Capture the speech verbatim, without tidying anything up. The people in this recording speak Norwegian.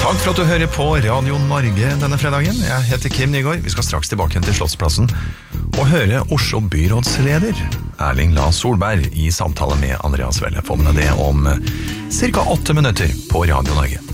Takk for at du hører på Radio Norge denne fredagen. Jeg heter Kim Nygaard. Vi skal straks tilbake til Slottsplassen og høre Oslo byrådsleder Erling Lae Solberg i samtale med Andreas Welle. Få med deg det om cirka åtte minutter på Radio Norge.